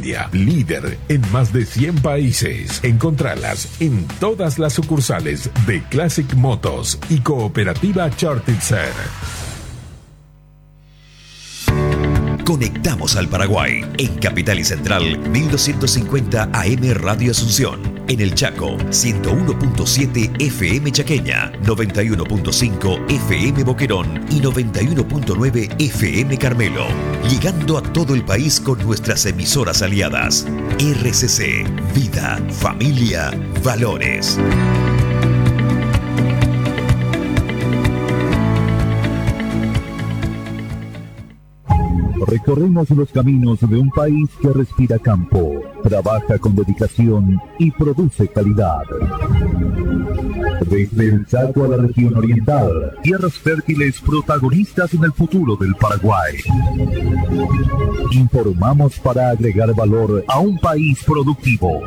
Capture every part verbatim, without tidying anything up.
Italia, líder en más de cien países. Encontralas en todas las sucursales de Classic Motos y Cooperativa Chartitzer. Conectamos al Paraguay en Capital y Central mil doscientos cincuenta A M Radio Asunción, en el Chaco ciento uno punto siete F M Chaqueña, noventa y uno punto cinco F M Boquerón y noventa y uno punto nueve F M Carmelo, llegando a todo el país con nuestras emisoras aliadas. R C C, vida, familia, valores. Recorremos los caminos de un país que respira campo, trabaja con dedicación y produce calidad. Desde el Chaco a la región oriental, tierras fértiles protagonistas en el futuro del Paraguay. Informamos para agregar valor a un país productivo.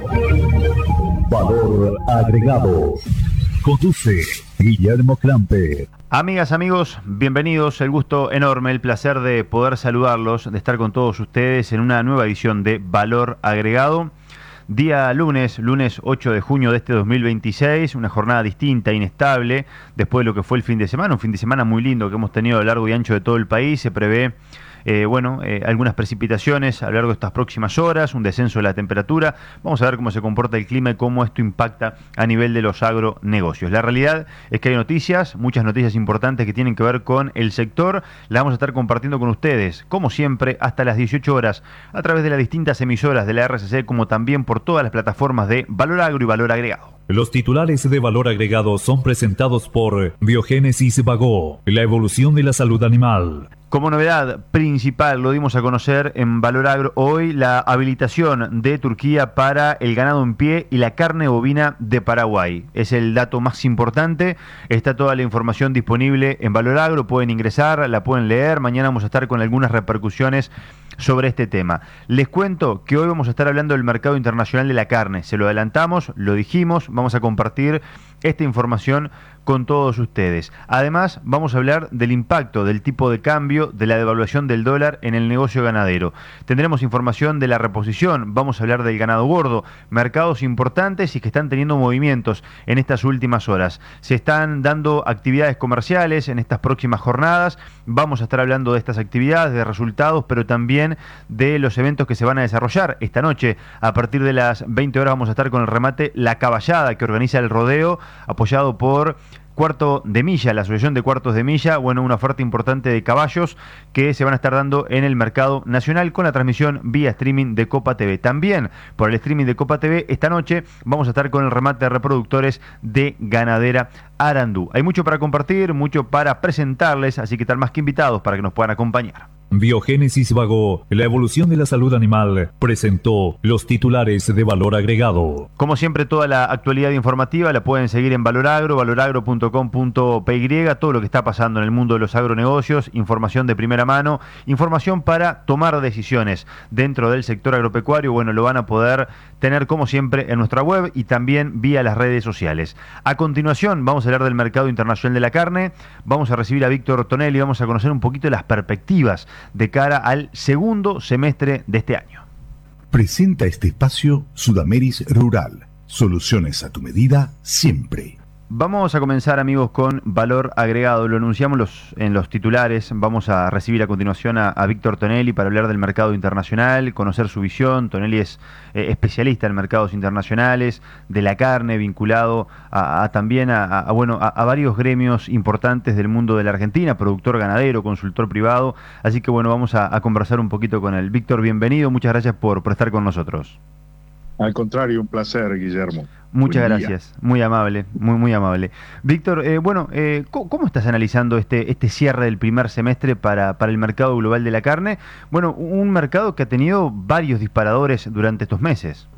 Valor agregado. Conduce Guillermo Clampe. Amigas, amigos, bienvenidos. El gusto enorme, el placer de poder saludarlos, de estar con todos ustedes en una nueva edición de Valor Agregado. Día lunes, lunes ocho de junio de este dos mil veintiséis, una jornada distinta, inestable, después de lo que fue el fin de semana, un fin de semana muy lindo que hemos tenido a lo largo y ancho de todo el país. Se prevé Eh, bueno, eh, algunas precipitaciones a lo largo de estas próximas horas, un descenso de la temperatura. Vamos a ver cómo se comporta el clima y cómo esto impacta a nivel de los agronegocios. La realidad es que hay noticias, muchas noticias importantes que tienen que ver con el sector. Las vamos a estar compartiendo con ustedes, como siempre, hasta las dieciocho horas, a través de las distintas emisoras de la R C C, como también por todas las plataformas de Valor Agro y Valor Agregado. Los titulares de Valor Agregado son presentados por Biogénesis Bagó, la evolución de la salud animal. Como novedad principal, lo dimos a conocer en Valor Agro hoy, la habilitación de Turquía para el ganado en pie y la carne bovina de Paraguay. Es el dato más importante. Está toda la información disponible en Valor Agro. Pueden ingresar, la pueden leer. Mañana vamos a estar con algunas repercusiones sobre este tema. Les cuento que hoy vamos a estar hablando del mercado internacional de la carne. Se lo adelantamos, lo dijimos, vamos a compartir esta información con todos ustedes. Además, vamos a hablar del impacto del tipo de cambio, de la devaluación del dólar en el negocio ganadero. Tendremos información de la reposición, vamos a hablar del ganado gordo, mercados importantes y que están teniendo movimientos en estas últimas horas. Se están dando actividades comerciales en estas próximas jornadas. Vamos a estar hablando de estas actividades, de resultados, pero también de los eventos que se van a desarrollar esta noche. A partir de las veinte horas vamos a estar con el remate La Caballada, que organiza el rodeo, apoyado por Cuarto de Milla, la Asociación de Cuartos de Milla. Bueno, una oferta importante de caballos que se van a estar dando en el mercado nacional con la transmisión vía streaming de Copa T V. También por el streaming de Copa T V, esta noche vamos a estar con el remate de reproductores de Ganadera Arandú. Hay mucho para compartir, mucho para presentarles, así que están más que invitados para que nos puedan acompañar. Biogénesis Bagó, la evolución de la salud animal, presentó los titulares de Valor Agregado. Como siempre, toda la actualidad informativa la pueden seguir en Valor Agro, valoragro punto com punto p y, todo lo que está pasando en el mundo de los agronegocios, información de primera mano, información para tomar decisiones dentro del sector agropecuario. Bueno, lo van a poder tener como siempre en nuestra web y también vía las redes sociales. A continuación vamos a hablar del mercado internacional de la carne, vamos a recibir a Víctor Tonelli y vamos a conocer un poquito las perspectivas de cara al segundo semestre de este año. Presenta este espacio Sudameris Rural. Soluciones a tu medida siempre. Vamos a comenzar, amigos, con Valor Agregado. Lo anunciamos los, en los titulares. Vamos a recibir a continuación a, a Víctor Tonelli para hablar del mercado internacional, conocer su visión. Tonelli es eh, especialista en mercados internacionales, de la carne, vinculado a, a también a, a, bueno, a, a varios gremios importantes del mundo de la Argentina, productor ganadero, consultor privado. Así que bueno, vamos a, a conversar un poquito con él. Víctor, bienvenido. Muchas gracias por, por estar con nosotros. Al contrario, un placer, Guillermo. Muchas gracias, muy amable, muy muy amable. Víctor, eh, bueno, eh, ¿cómo estás analizando este este cierre del primer semestre para, para el mercado global de la carne? Bueno, un mercado que ha tenido varios disparadores durante estos meses.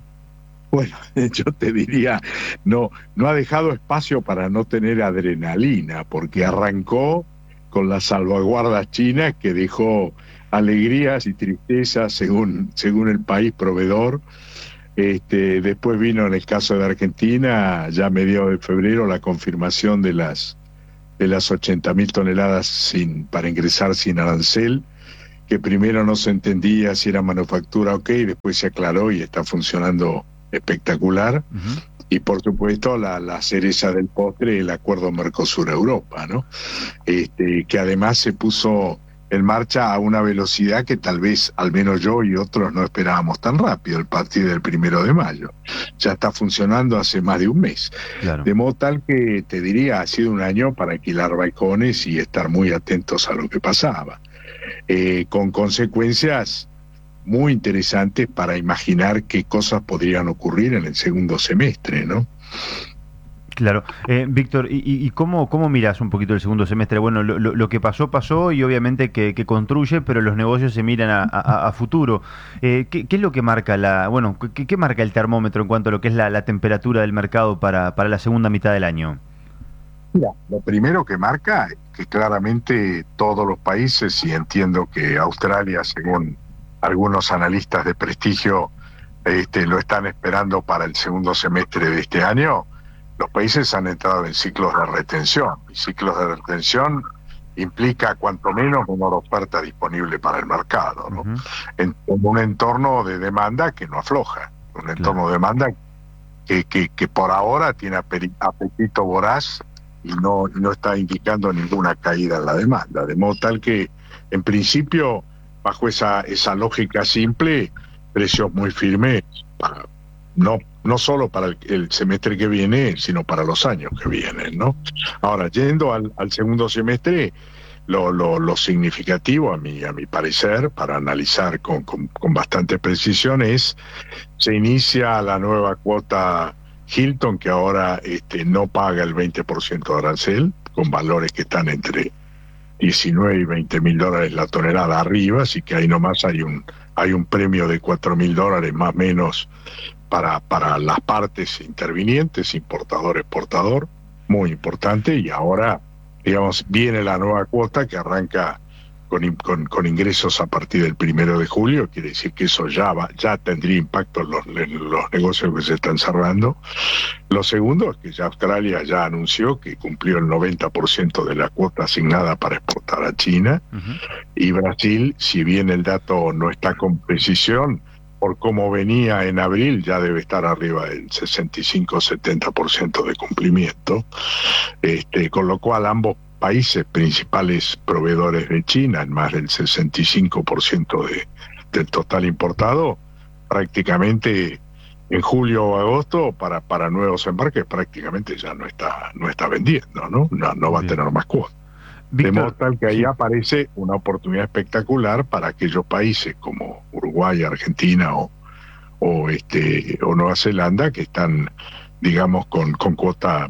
Bueno, yo te diría, no, no ha dejado espacio para no tener adrenalina, porque arrancó con las salvaguardas chinas que dejó alegrías y tristezas según, según el país proveedor. Este, después vino, en el caso de Argentina, ya a mediados de febrero, la confirmación de las de las ochenta mil toneladas sin, para ingresar sin arancel, que primero no se entendía si era manufactura o qué, y después se aclaró y está funcionando espectacular. Uh-huh. Y por supuesto la, la cereza del postre, el acuerdo Mercosur-Europa, ¿no? Este, que además se puso en marcha a una velocidad que tal vez, al menos yo y otros, no esperábamos tan rápido, el partir del primero de mayo. Ya está funcionando hace más de un mes. Claro. De modo tal que, te diría, ha sido un año para alquilar balcones y estar muy atentos a lo que pasaba. Eh, con consecuencias muy interesantes para imaginar qué cosas podrían ocurrir en el segundo semestre, ¿no? Claro. Eh, Víctor, ¿y, y cómo, cómo mirás un poquito el segundo semestre? Bueno, lo, lo, lo que pasó, pasó y obviamente que, que construye, pero los negocios se miran a, a, a futuro. Eh, ¿qué, ¿Qué es lo que marca la, bueno, qué, qué marca el termómetro en cuanto a lo que es la, la temperatura del mercado para, para la segunda mitad del año? Mira, lo primero que marca es que claramente todos los países, y entiendo que Australia, según algunos analistas de prestigio, este, lo están esperando para el segundo semestre de este año, los países han entrado en ciclos de retención. Y ciclos de retención implica cuanto menos menor oferta disponible para el mercado, ¿no? Uh-huh. En, en un entorno de demanda que no afloja, un entorno claro. de demanda que, que, que por ahora tiene apetito voraz y no, no está indicando ninguna caída en la demanda, de modo tal que en principio bajo esa, esa lógica simple, precios muy firmes para, no no solo para el, el semestre que viene, sino para los años que vienen, ¿no? Ahora, yendo al, al segundo semestre, lo, lo, lo significativo, a mi, a mi parecer, para analizar con, con, con bastante precisión, es se inicia la nueva cuota Hilton, que ahora este, no paga el veinte por ciento de arancel, con valores que están entre diecinueve y veinte mil dólares la tonelada arriba, así que ahí nomás hay un, hay un premio de cuatro mil dólares más o menos para, para las partes intervinientes, importador, exportador, muy importante. Y ahora, digamos, viene la nueva cuota que arranca con, con, con ingresos a partir del primero de julio, quiere decir que eso ya va, ya tendría impacto en los, en los negocios que se están cerrando. Lo segundo es que ya Australia ya anunció que cumplió el noventa por ciento de la cuota asignada para exportar a China. Uh-huh. Y Brasil, si bien el dato no está con precisión, por cómo venía en abril, ya debe estar arriba del sesenta y cinco a setenta por ciento de cumplimiento, este, con lo cual ambos países principales proveedores de China, en más del sesenta y cinco por ciento de, del total importado, prácticamente en julio o agosto para, para nuevos embarques prácticamente ya no está, no está vendiendo, ¿no? No, no va a tener más cuotas. De modo tal que ahí sí. aparece una oportunidad espectacular para aquellos países como Uruguay, Argentina o, o, este, o Nueva Zelanda, que están, digamos, con, con cuota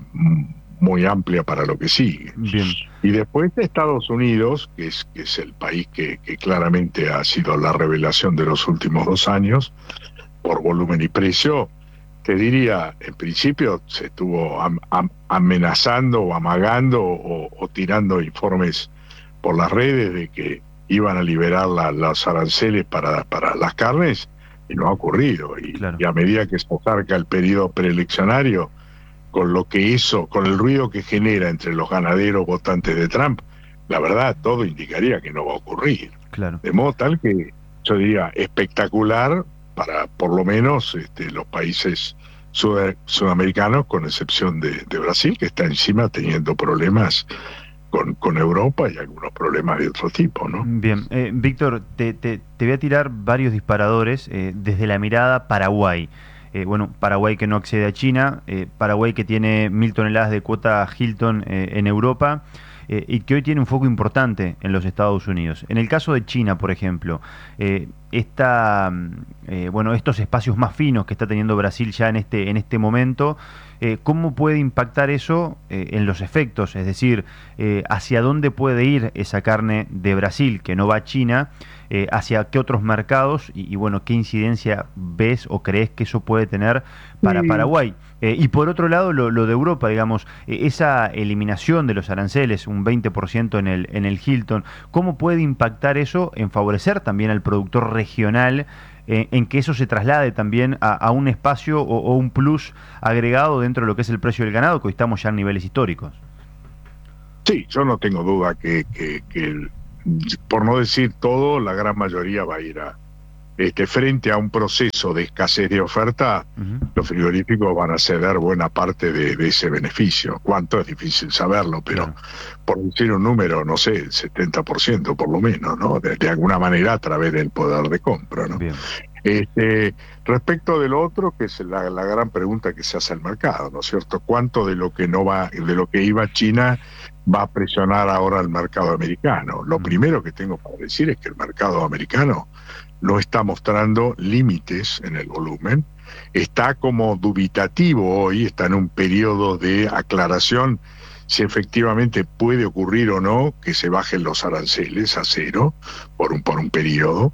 muy amplia para lo que sigue. Bien. Y después de Estados Unidos, que es, que es el país que, que claramente ha sido la revelación de los últimos dos años, por volumen y precio, te diría, en principio se estuvo am, am, amenazando o amagando o, o tirando informes por las redes de que iban a liberar la, los aranceles para, para las carnes, y no ha ocurrido. Y, claro. y a medida que se acerca el periodo preeleccionario, con lo que eso, con el ruido que genera entre los ganaderos votantes de Trump, la verdad todo indicaría que no va a ocurrir. Claro. De modo tal que yo diría espectacular para por lo menos este, los países sud sudamericanos, con excepción de, de Brasil, que está encima teniendo problemas con, con Europa y algunos problemas de otro tipo, ¿no? Bien, eh, Víctor, te, te, te voy a tirar varios disparadores eh, desde la mirada Paraguay. Eh, bueno, Paraguay que no accede a China, eh, Paraguay que tiene mil toneladas de cuota Hilton eh, en Europa, eh, y que hoy tiene un foco importante en los Estados Unidos. En el caso de China, por ejemplo, eh, esta, eh, bueno, estos espacios más finos que está teniendo Brasil ya en este, en este momento, eh, ¿cómo puede impactar eso eh, en los efectos? Es decir, eh, ¿hacia dónde puede ir esa carne de Brasil que no va a China? Eh, ¿Hacia qué otros mercados? Y, y bueno, ¿qué incidencia ves o crees que eso puede tener para sí. Paraguay? Eh, y por otro lado, lo, lo de Europa, digamos, eh, esa eliminación de los aranceles, un veinte por ciento en el, en el Hilton, ¿cómo puede impactar eso en favorecer también al productor regional, eh, en que eso se traslade también a, a un espacio o, o un plus agregado dentro de lo que es el precio del ganado, que hoy estamos ya en niveles históricos? Sí, yo no tengo duda que, que, que el por no decir todo, la gran mayoría va a ir a, este, frente a un proceso de escasez de oferta, uh-huh. los frigoríficos van a ceder buena parte de, de ese beneficio. ¿Cuánto? Es difícil saberlo, pero uh-huh. por decir un número, no sé, el setenta por ciento por lo menos, ¿no? De, de alguna manera a través del poder de compra, ¿no? Bien. Este, respecto de lo otro, que es la, la gran pregunta que se hace al mercado, ¿no es cierto? ¿Cuánto de lo que no va, de lo que iba China va a presionar ahora al mercado americano? Lo primero que tengo para decir es que el mercado americano no está mostrando límites en el volumen, está como dubitativo hoy, está en un periodo de aclaración si efectivamente puede ocurrir o no que se bajen los aranceles a cero por un por un periodo.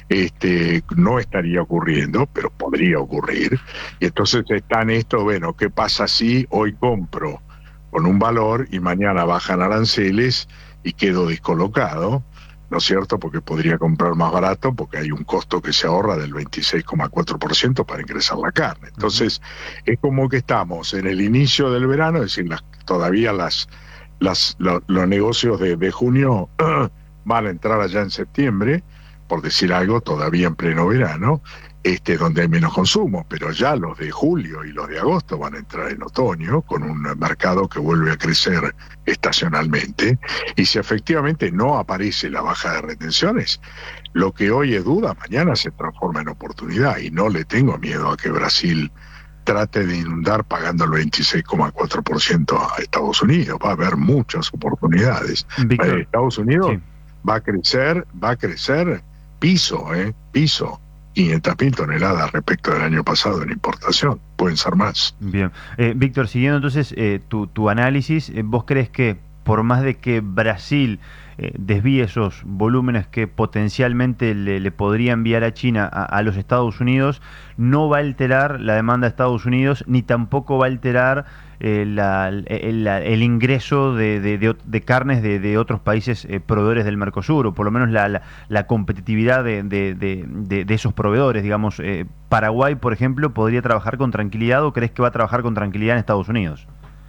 Este, no estaría ocurriendo, pero podría ocurrir. Y entonces está en esto, bueno, ¿qué pasa si hoy compro con un valor y mañana bajan aranceles y quedo descolocado? ¿No es cierto? Porque podría comprar más barato porque hay un costo que se ahorra del veintiséis coma cuatro por ciento para ingresar la carne. Entonces, uh-huh. es como que estamos en el inicio del verano, es decir, las, todavía las, las, lo, los negocios de, de junio van a entrar allá en septiembre, por decir algo, todavía en pleno verano, este, donde hay menos consumo, pero ya los de julio y los de agosto van a entrar en otoño con un mercado que vuelve a crecer estacionalmente, y si efectivamente no aparece la baja de retenciones, lo que hoy es duda, mañana se transforma en oportunidad, y no le tengo miedo a que Brasil trate de inundar pagando el veintiséis coma cuatro por ciento a Estados Unidos. Va a haber muchas oportunidades. Víctor, Estados Unidos sí. va a crecer, va a crecer piso, eh, piso. quinientas mil toneladas respecto del año pasado en importación, pueden ser más. Bien, eh, Víctor, siguiendo entonces eh, tu, tu análisis, eh, ¿vos crees que por más de que Brasil eh, desvíe esos volúmenes que potencialmente le, le podría enviar a China a, a los Estados Unidos, no va a alterar la demanda de Estados Unidos, ni tampoco va a alterar eh, la, el, la, el ingreso de, de, de, de carnes de, de otros países eh, proveedores del Mercosur, o por lo menos la, la, la competitividad de, de, de, de, de esos proveedores? Digamos, eh, Paraguay, por ejemplo, ¿podría trabajar con tranquilidad, o crees que va a trabajar con tranquilidad en Estados Unidos?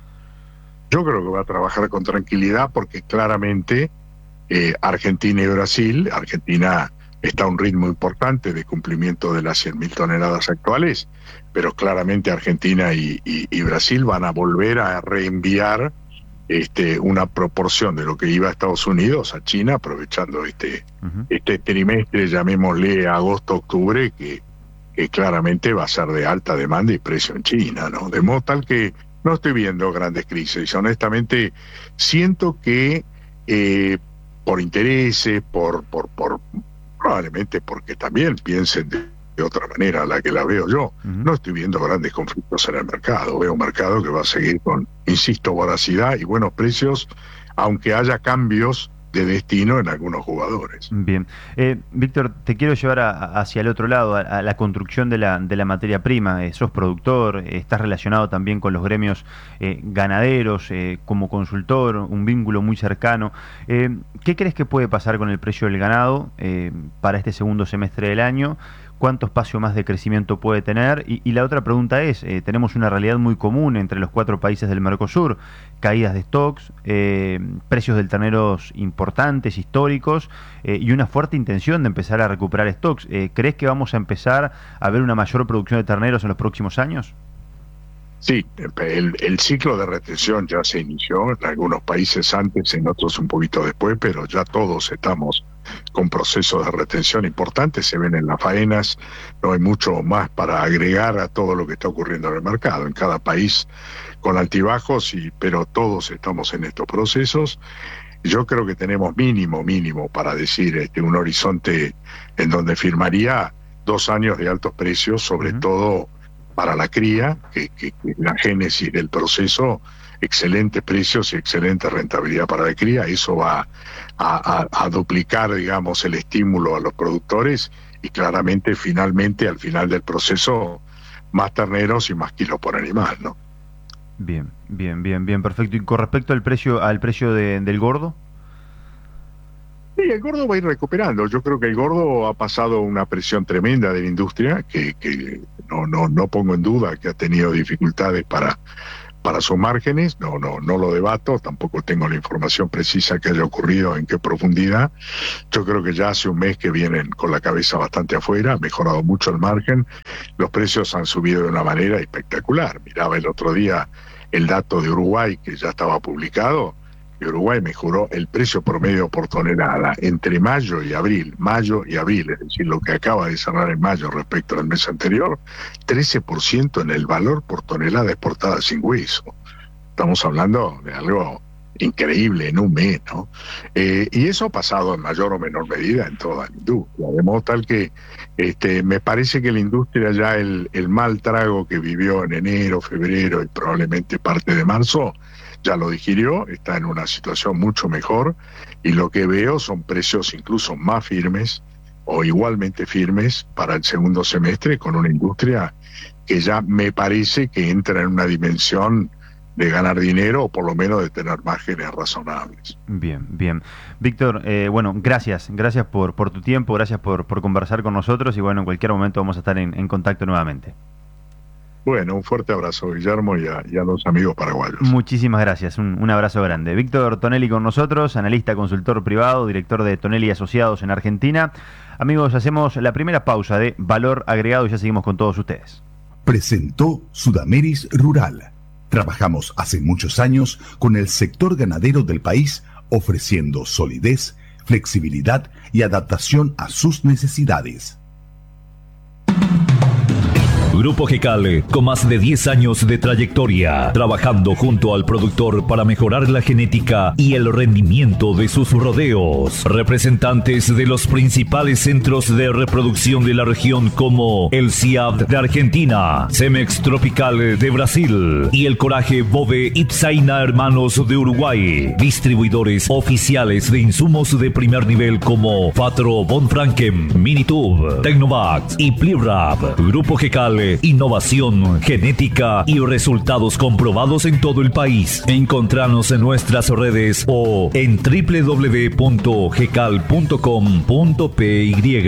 Yo creo que va a trabajar con tranquilidad porque claramente eh, Argentina y Brasil, Argentina está a un ritmo importante de cumplimiento de las cien mil toneladas actuales, pero claramente Argentina y, y, y Brasil van a volver a reenviar este, una proporción de lo que iba a Estados Unidos a China, aprovechando este, uh-huh. este trimestre, llamémosle agosto-octubre, que, que claramente va a ser de alta demanda y precio en China, ¿no? De modo tal que no estoy viendo grandes crisis. Honestamente, siento que eh, por intereses, por, por, por probablemente porque también piensen de, de otra manera a la que la veo yo, uh-huh. no estoy viendo grandes conflictos en el mercado. Veo un mercado que va a seguir con, insisto, voracidad y buenos precios, aunque haya cambios de destino en algunos jugadores. Bien. Eh, Víctor, te quiero llevar a, hacia el otro lado, a, a la construcción de la, de la materia prima. Eh, sos productor, eh, estás relacionado también con los gremios eh, ganaderos, eh, como consultor, un vínculo muy cercano. Eh, ¿Qué crees que puede pasar con el precio del ganado eh, para este segundo semestre del año? ¿Cuánto espacio más de crecimiento puede tener? Y, y la otra pregunta es, eh, tenemos una realidad muy común entre los cuatro países del Mercosur, caídas de stocks, eh, precios del terneros importantes, históricos, eh, y una fuerte intención de empezar a recuperar stocks. Eh, ¿Crees que vamos a empezar a ver una mayor producción de terneros en los próximos años? Sí, el, el ciclo de retención ya se inició en algunos países antes, en otros un poquito después, pero ya todos estamos con procesos de retención importantes, se ven en las faenas, no hay mucho más para agregar a todo lo que está ocurriendo en el mercado, en cada país con altibajos, y, pero todos estamos en estos procesos. Yo creo que tenemos mínimo, mínimo, para decir este, un horizonte en donde firmaría dos años de altos precios, sobre uh-huh. todo para la cría, que, que, que la génesis del proceso, excelentes precios y excelente rentabilidad para la cría. Eso va a, a, a duplicar, digamos, el estímulo a los productores, y claramente, finalmente, al final del proceso, más terneros y más kilos por animal, ¿no? Bien, bien, bien, bien, perfecto. ¿Y con respecto al precio, al precio de, del gordo? Sí, el gordo va a ir recuperando. Yo creo que el gordo ha pasado una presión tremenda de la industria, que, que no, no, no pongo en duda que ha tenido dificultades para, para sus márgenes. No, no, no lo debato, tampoco tengo la información precisa que haya ocurrido, en qué profundidad. Yo creo que ya hace un mes que vienen con la cabeza bastante afuera, ha mejorado mucho el margen, los precios han subido de una manera espectacular. Miraba el otro día el dato de Uruguay, que ya estaba publicado, y Uruguay mejoró el precio promedio por tonelada entre mayo y abril, mayo y abril, es decir, lo que acaba de cerrar en mayo respecto al mes anterior, trece por ciento en el valor por tonelada exportada sin hueso. Estamos hablando de algo increíble en un mes, ¿no? Eh, y eso ha pasado en mayor o menor medida en toda la industria, de modo tal que este, me parece que la industria ya el, el mal trago que vivió en enero, febrero y probablemente parte de marzo, ya lo digirió, está en una situación mucho mejor, y lo que veo son precios incluso más firmes o igualmente firmes para el segundo semestre, con una industria que ya me parece que entra en una dimensión de ganar dinero o por lo menos de tener márgenes razonables. Bien, bien. Víctor, eh, bueno, gracias, gracias por, por tu tiempo, gracias por, por conversar con nosotros, y bueno, en cualquier momento vamos a estar en, en contacto nuevamente. Bueno, un fuerte abrazo, Guillermo, y a, y a los amigos paraguayos. Muchísimas gracias, un, un abrazo grande. Víctor Tonelli con nosotros, analista, consultor privado, director de Tonelli Asociados en Argentina. Amigos, hacemos la primera pausa de Valor Agregado y ya seguimos con todos ustedes. Presentó Sudameris Rural. Trabajamos hace muchos años con el sector ganadero del país, ofreciendo solidez, flexibilidad y adaptación a sus necesidades. Grupo Gecal, con más de diez años de trayectoria, trabajando junto al productor para mejorar la genética y el rendimiento de sus rodeos. Representantes de los principales centros de reproducción de la región como el C I A B de Argentina, Cemex Tropical de Brasil y el Coraje Bove Ipsaina Hermanos de Uruguay. Distribuidores oficiales de insumos de primer nivel como Fatro Von Franken, Minitube, Tecnovax y Plirap. Grupo Gecal, innovación, genética y resultados comprobados en todo el país. Encontranos en nuestras redes o en doble u doble u doble u punto gecal punto com punto p y.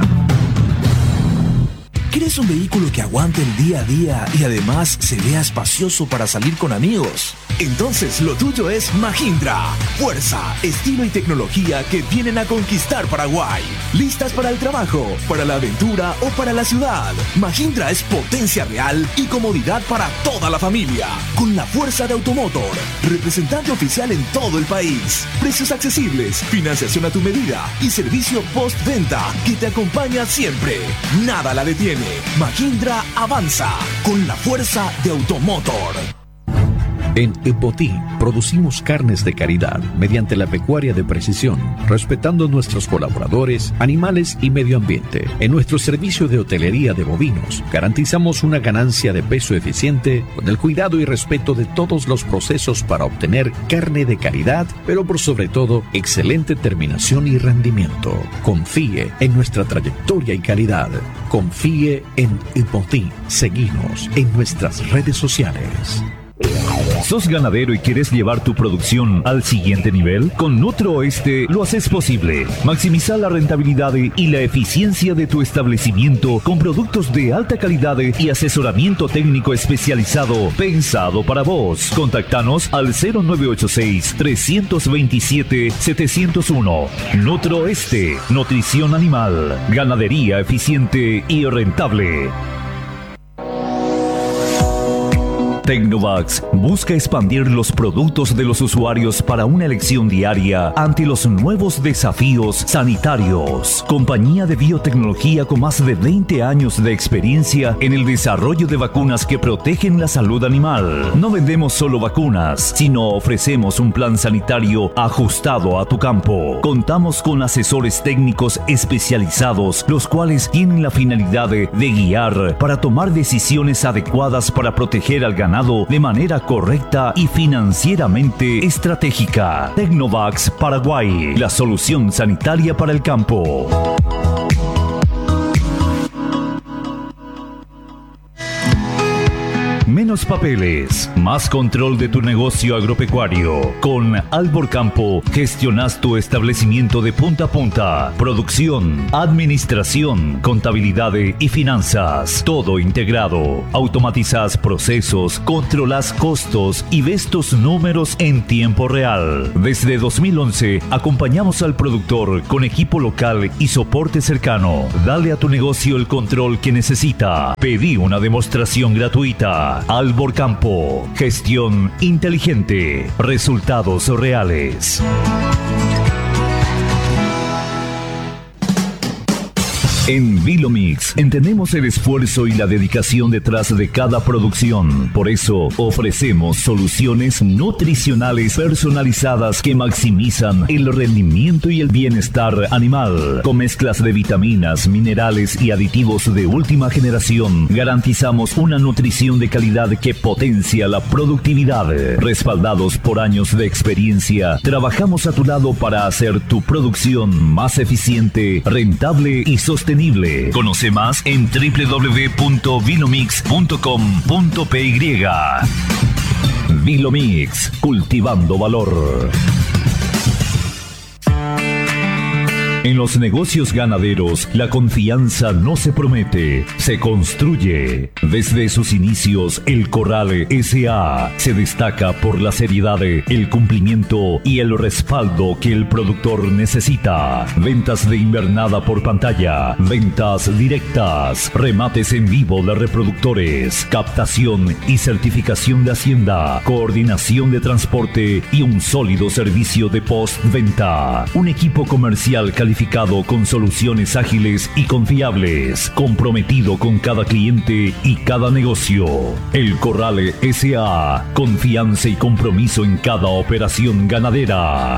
¿Quieres un vehículo que aguante el día a día y además se vea espacioso para salir con amigos? Entonces lo tuyo es Mahindra. Fuerza, estilo y tecnología que vienen a conquistar Paraguay. ¿Listas para el trabajo, para la aventura o para la ciudad? Mahindra es potencia real y comodidad para toda la familia. Con la fuerza de Automotor, representante oficial en todo el país. Precios accesibles, financiación a tu medida y servicio postventa que te acompaña siempre. Nada la detiene. Mahindra avanza con la fuerza de Automotor. En Epotí producimos carnes de calidad mediante la pecuaria de precisión, respetando nuestros colaboradores, animales y medio ambiente. En nuestro servicio de hotelería de bovinos, garantizamos una ganancia de peso eficiente con el cuidado y respeto de todos los procesos para obtener carne de calidad, pero por sobre todo, excelente terminación y rendimiento. Confíe en nuestra trayectoria y calidad. Confíe en Epotí. Seguinos en nuestras redes sociales. ¿Sos ganadero y quieres llevar tu producción al siguiente nivel? Con Nutrooeste lo haces posible. Maximiza la rentabilidad y la eficiencia de tu establecimiento con productos de alta calidad y asesoramiento técnico especializado pensado para vos. Contactanos al cero nueve ocho seis, tres dos siete, siete cero uno. Nutrooeste, nutrición animal, ganadería eficiente y rentable. Tecnovax busca expandir los productos de los usuarios para una elección diaria ante los nuevos desafíos sanitarios. Compañía de biotecnología con más de veinte años de experiencia en el desarrollo de vacunas que protegen la salud animal. No vendemos solo vacunas, sino ofrecemos un plan sanitario ajustado a tu campo. Contamos con asesores técnicos especializados, los cuales tienen la finalidad de, de guiar para tomar decisiones adecuadas para proteger al ganado de manera correcta y financieramente estratégica. Tecnovax Paraguay, la solución sanitaria para el campo. menos papeles, más control de tu negocio agropecuario. Con Albor Campo gestionas tu establecimiento de punta a punta. Producción, administración, contabilidad y finanzas. Todo integrado. Automatizas procesos, controlas costos y ves tus números en tiempo real. Desde dos mil once acompañamos al productor con equipo local y soporte cercano. Dale a tu negocio el control que necesita. Pedí una demostración gratuita. Albor Campo. Gestión inteligente. Resultados reales. En Vilomix entendemos el esfuerzo y la dedicación detrás de cada producción. Por eso ofrecemos soluciones nutricionales personalizadas que maximizan el rendimiento y el bienestar animal. Con mezclas de vitaminas, minerales y aditivos de última generación, garantizamos una nutrición de calidad que potencia la productividad. Respaldados por años de experiencia, trabajamos a tu lado para hacer tu producción más eficiente, rentable y sostenible. Conoce más en doble u doble u doble u punto vilomix punto com punto p y. Vilomix, cultivando valor. En los negocios ganaderos, la confianza no se promete, se construye. Desde sus inicios, el Corral S A se destaca por la seriedad, el cumplimiento y el respaldo que el productor necesita. Ventas de invernada por pantalla, ventas directas, remates en vivo de reproductores, captación y certificación de hacienda, coordinación de transporte y un sólido servicio de postventa. Un equipo comercial calificado con soluciones ágiles y confiables, comprometido con cada cliente y cada negocio. El Corral S A, confianza y compromiso en cada operación ganadera.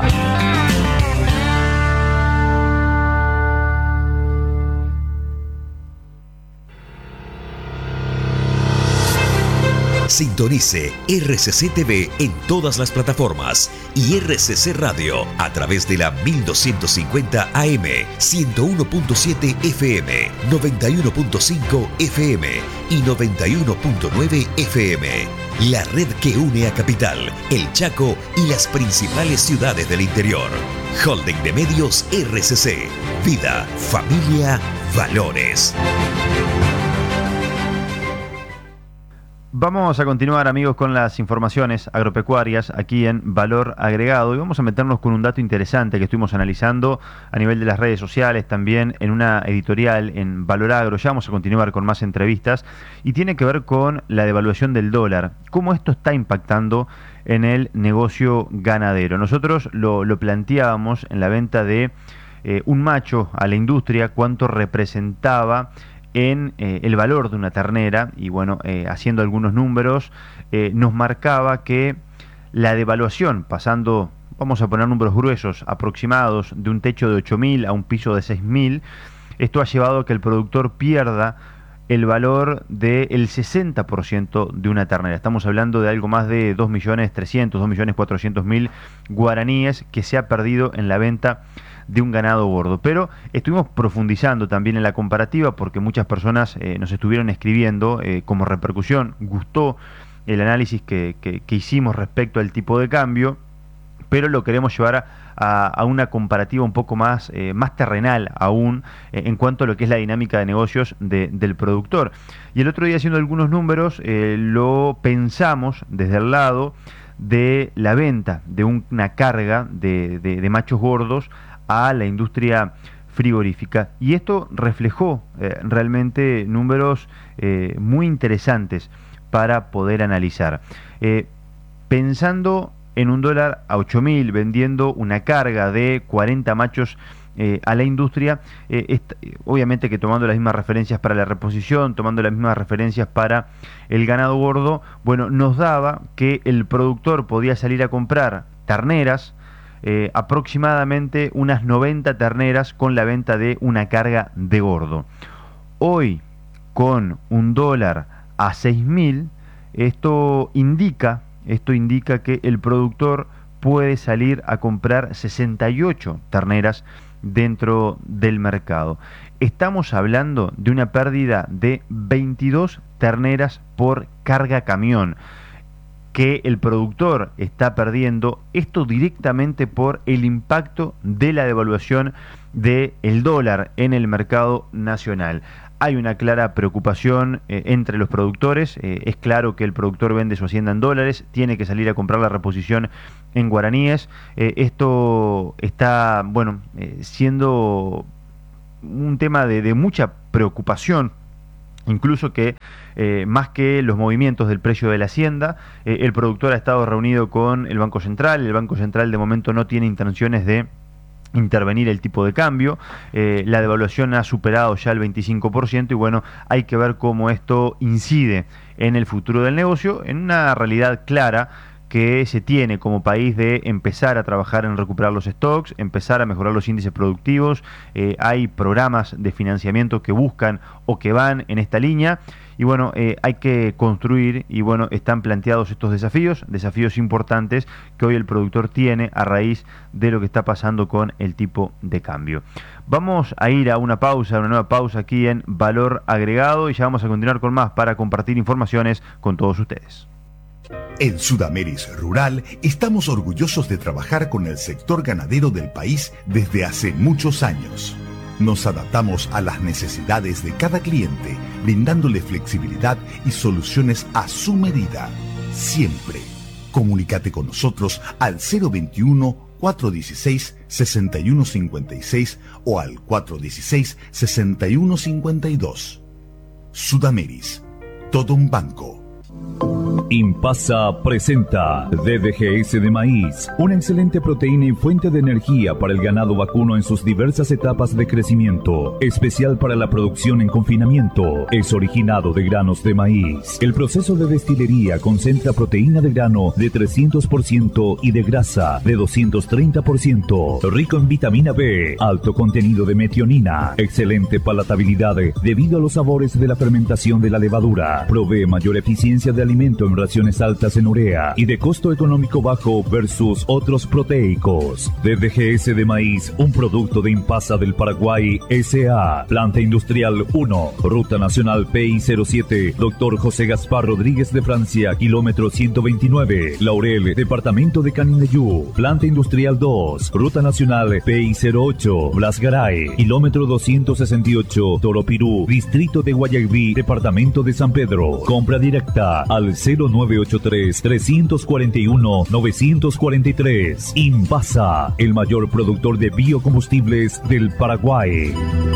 Sintonice R C C T V en todas las plataformas y R C C Radio a través de la mil doscientos cincuenta A M, ciento uno punto siete F M, noventa y uno punto cinco F M y noventa y uno punto nueve F M. La red que une a Capital, El Chaco y las principales ciudades del interior. Holding de Medios R C C. Vida, familia, valores. Vamos a continuar, amigos, con las informaciones agropecuarias aquí en Valor Agregado y vamos a meternos con un dato interesante que estuvimos analizando a nivel de las redes sociales, también en una editorial en Valor Agro. Ya vamos a continuar con más entrevistas y tiene que ver con la devaluación del dólar, cómo esto está impactando en el negocio ganadero. Nosotros lo, lo planteábamos en la venta de eh, un macho a la industria, cuánto representaba en eh, el valor de una ternera, y bueno, eh, haciendo algunos números, eh, nos marcaba que la devaluación, pasando, vamos a poner números gruesos, aproximados, de un techo de ocho mil a un piso de seis mil, esto ha llevado a que el productor pierda el valor del sesenta por ciento de una ternera. Estamos hablando de algo más de dos millones trescientos, dos millones cuatrocientos mil guaraníes que se ha perdido en la venta de un ganado gordo. Pero estuvimos profundizando también en la comparativa porque muchas personas eh, nos estuvieron escribiendo eh, como repercusión. Gustó el análisis que, que, que hicimos respecto al tipo de cambio, pero lo queremos llevar a, a, a una comparativa un poco más, eh, más terrenal aún eh, en cuanto a lo que es la dinámica de negocios de, del productor. Y el otro día, haciendo algunos números, eh, lo pensamos desde el lado de la venta de una carga de, de, de machos gordos a la industria frigorífica, y esto reflejó eh, realmente números eh, muy interesantes para poder analizar. Eh, pensando en un dólar a ocho mil, vendiendo una carga de cuarenta machos eh, a la industria, eh, esta, obviamente que tomando las mismas referencias para la reposición, tomando las mismas referencias para el ganado gordo, bueno, nos daba que el productor podía salir a comprar terneras, Eh, aproximadamente unas noventa terneras con la venta de una carga de gordo. Hoy, con un dólar a seis mil, esto indica, esto indica que el productor puede salir a comprar sesenta y ocho terneras dentro del mercado. Estamos hablando de una pérdida de veintidós terneras por carga camión que el productor está perdiendo, esto directamente por el impacto de la devaluación del dólar en el mercado nacional. Hay una clara preocupación eh, entre los productores. Eh, es claro que el productor vende su hacienda en dólares, tiene que salir a comprar la reposición en guaraníes. Eh, esto está, bueno, eh, siendo un tema de, de mucha preocupación, incluso que eh, más que los movimientos del precio de la hacienda, eh, el productor ha estado reunido con el Banco Central. El Banco Central de momento no tiene intenciones de intervenir el tipo de cambio. Eh, la devaluación ha superado ya el veinticinco por ciento y bueno, hay que ver cómo esto incide en el futuro del negocio, en una realidad clara que se tiene como país de empezar a trabajar en recuperar los stocks, empezar a mejorar los índices productivos. Eh, hay programas de financiamiento que buscan o que van en esta línea y bueno, eh, hay que construir y bueno, están planteados estos desafíos, desafíos importantes que hoy el productor tiene a raíz de lo que está pasando con el tipo de cambio. Vamos a ir a una pausa, una nueva pausa aquí en Valor Agregado y ya vamos a continuar con más para compartir informaciones con todos ustedes. En Sudameris Rural estamos orgullosos de trabajar con el sector ganadero del país desde hace muchos años. Nos adaptamos a las necesidades de cada cliente, brindándole flexibilidad y soluciones a su medida. Siempre. Comunícate con nosotros al cero veintiuno, cuatrocientos dieciséis, sesenta y uno cincuenta y seis o al cuatrocientos dieciséis, sesenta y uno cincuenta y dos. Sudameris. Todo un banco. Impasa presenta D D G S de maíz, una excelente proteína y fuente de energía para el ganado vacuno en sus diversas etapas de crecimiento, especial para la producción en confinamiento. Es originado de granos de maíz. El proceso de destilería concentra proteína de grano de trescientos por ciento y de grasa de doscientos treinta por ciento. Rico en vitamina B, alto contenido de metionina, excelente palatabilidad debido a los sabores de la fermentación de la levadura. Provee mayor eficiencia de alimento en raciones altas en urea y de costo económico bajo versus otros proteicos. D D G S de maíz, un producto de Impasa del Paraguay S A Planta Industrial uno, Ruta Nacional P I cero siete, Doctor José Gaspar Rodríguez de Francia, kilómetro ciento veintinueve, Laurel, Departamento de Canineyú. Planta Industrial dos, Ruta Nacional P I cero ocho, Blas Garay, kilómetro doscientos sesenta y ocho, Toropirú, Distrito de Guayaquil, Departamento de San Pedro. Compra directa al cero nueve ocho tres, tres cuatro uno, nueve cuatro tres. Impasa, el mayor productor de biocombustibles del Paraguay.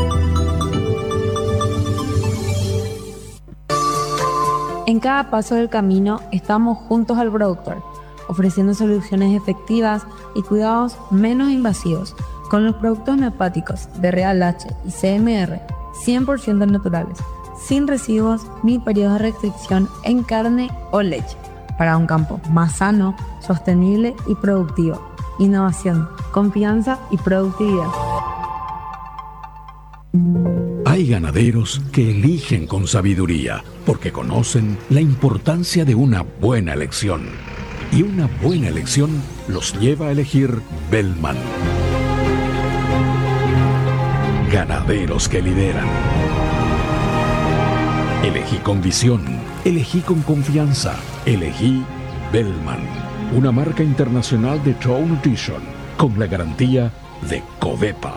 En cada paso del camino estamos juntos al productor, ofreciendo soluciones efectivas y cuidados menos invasivos con los productos neopáticos de Real H y C M R cien por ciento naturales, sin residuos ni periodos de restricción en carne o leche, para un campo más sano, sostenible y productivo. Innovación, confianza y productividad. Hay ganaderos que eligen con sabiduría porque conocen la importancia de una buena elección. Y una buena elección los lleva a elegir Bellman. Ganaderos que lideran. Elegí con visión, elegí con confianza, elegí Bellman, una marca internacional de Trout Nutrition, con la garantía de Covepa.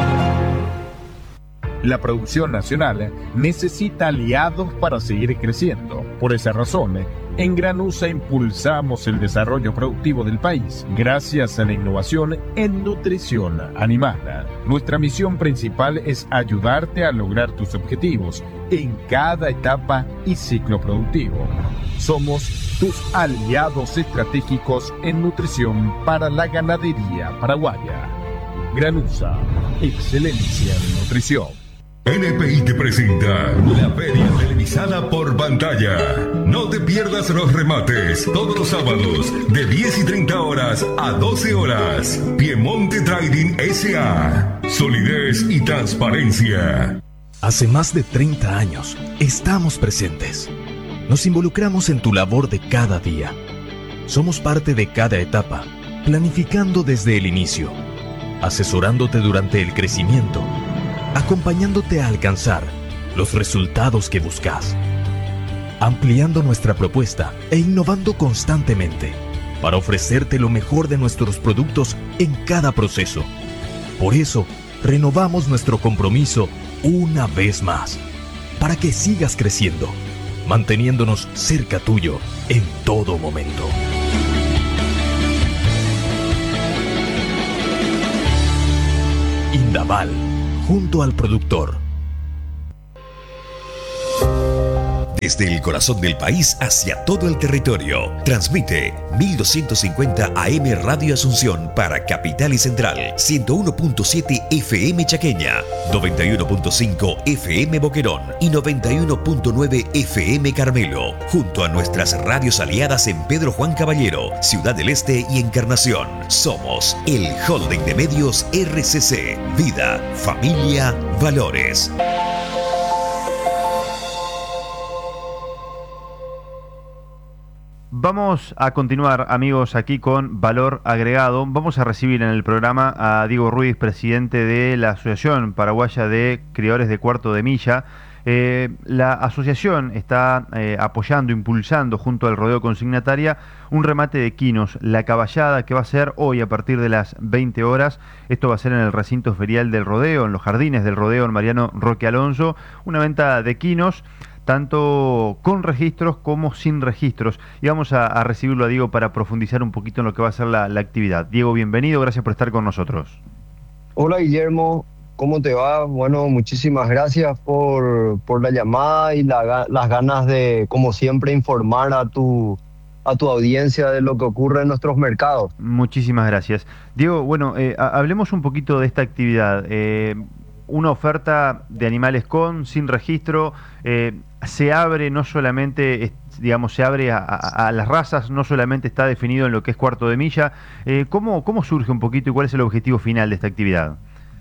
La producción nacional necesita aliados para seguir creciendo. Por esa razón, en Granusa impulsamos el desarrollo productivo del país gracias a la innovación en nutrición animal. Nuestra misión principal es ayudarte a lograr tus objetivos en cada etapa y ciclo productivo. Somos tus aliados estratégicos en nutrición para la ganadería paraguaya. Granusa, excelencia en nutrición. N P I te presenta la feria televisada por pantalla. No te pierdas los remates todos los sábados de diez y treinta horas a doce horas. Piemonte Trading S A Solidez y transparencia. Hace más de treinta años estamos presentes. Nos involucramos en tu labor de cada día. Somos parte de cada etapa, planificando desde el inicio, asesorándote durante el crecimiento, acompañándote a alcanzar los resultados que buscas. ampliando nuestra propuesta e innovando constantemente para ofrecerte lo mejor de nuestros productos en cada proceso. Por eso, renovamos nuestro compromiso una vez más, para que sigas creciendo, manteniéndonos cerca tuyo en todo momento. Indaval, junto al productor. Desde el corazón del país hacia todo el territorio, transmite mil doscientos cincuenta A M Radio Asunción para Capital y Central, ciento uno punto siete F M Chaqueña, noventa y uno punto cinco F M Boquerón y noventa y uno punto nueve F M Carmelo, junto a nuestras radios aliadas en Pedro Juan Caballero, Ciudad del Este y Encarnación. Somos el Holding de Medios R C C, Vida, Familia, Valores. Vamos a continuar, amigos, aquí con Valor Agregado. Vamos a recibir en el programa a Diego Ruiz, presidente de la Asociación Paraguaya de Criadores de Cuarto de Milla. Eh, la asociación está eh, apoyando, impulsando junto al Rodeo Consignataria un remate de quinos, la caballada, que va a ser hoy a partir de las veinte horas. Esto va a ser en el recinto ferial del Rodeo, en los jardines del Rodeo, en Mariano Roque Alonso. Una venta de quinos tanto con registros como sin registros. Y vamos a, a recibirlo a Diego para profundizar un poquito en lo que va a ser la, la actividad. Diego, bienvenido, gracias por estar con nosotros. Hola Guillermo, ¿cómo te va? Bueno, muchísimas gracias por, por la llamada y la, las ganas de, como siempre, informar a tu, a tu audiencia de lo que ocurre en nuestros mercados. Muchísimas gracias. Diego, bueno, eh, hablemos un poquito de esta actividad. Eh, una oferta de animales con, sin registro, eh, se abre no solamente, digamos, se abre a, a, a las razas, no solamente está definido en lo que es cuarto de milla. Eh, ¿cómo, ¿Cómo surge un poquito y cuál es el objetivo final de esta actividad?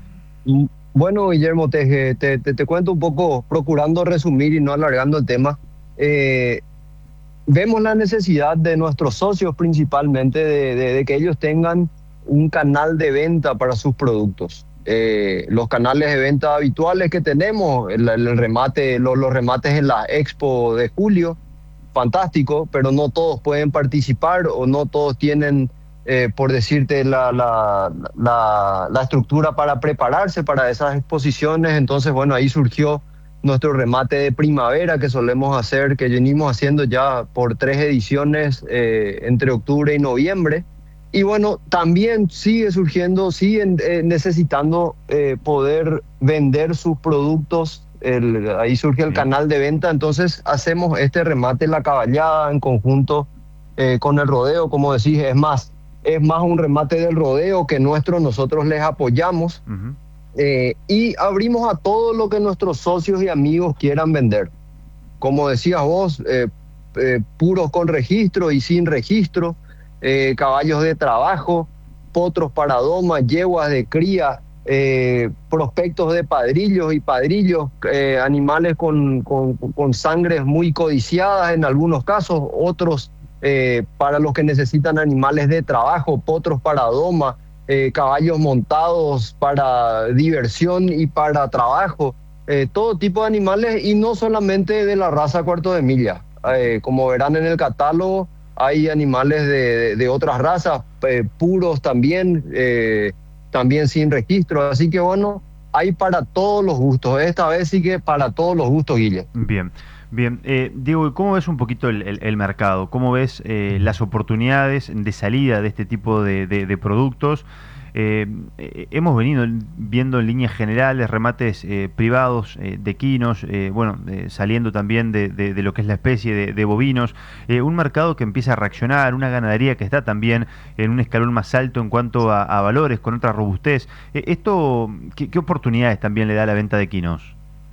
Bueno, Guillermo, te, te, te, te cuento un poco, procurando resumir y no alargando el tema. Eh, vemos la necesidad de nuestros socios principalmente de, de, de que ellos tengan un canal de venta para sus productos. Eh, los canales de venta habituales que tenemos, el, el remate, los, los remates en la Expo de julio, fantástico, pero no todos pueden participar o no todos tienen, eh, por decirte, la, la, la, la estructura para prepararse para esas exposiciones. Entonces, bueno, ahí surgió nuestro remate de primavera que solemos hacer, que venimos haciendo ya por tres ediciones eh, entre octubre y noviembre. Y bueno, también sigue surgiendo, siguen eh, necesitando eh, poder vender sus productos. El, ahí surge el canal de venta, entonces hacemos este remate La Caballada en conjunto eh, con el Rodeo, como decís, es más, es más un remate del Rodeo que nuestro, nosotros les apoyamos. Uh-huh. eh, y abrimos a todo lo que nuestros socios y amigos quieran vender. Como decías vos, eh, eh, puros con registro y sin registro. Eh, caballos de trabajo, potros para doma, yeguas de cría, eh, prospectos de padrillos y padrillos, eh, animales con, con, con sangres muy codiciadas en algunos casos, otros eh, para los que necesitan animales de trabajo, potros para doma, eh, caballos montados para diversión y para trabajo, eh, todo tipo de animales y no solamente de la raza cuarto de milla. Eh, como verán en el catálogo, hay animales de, de, de otras razas, eh, puros también, eh, también sin registro. Así que bueno, hay para todos los gustos. Esta vez sí que para todos los gustos, Guille. Bien, bien. Eh, Diego, ¿cómo ves un poquito el, el, el mercado? ¿Cómo ves eh, las oportunidades de salida de este tipo de, de, de productos? Eh, eh, hemos venido viendo en líneas generales remates eh, privados eh, de quinos, eh, bueno, eh, saliendo también de, de, de lo que es la especie de, de bovinos, eh, un mercado que empieza a reaccionar, una ganadería que está también en un escalón más alto en cuanto a, a valores, con otra robustez. Eh, ¿Esto qué, qué oportunidades también le da la venta de quinos?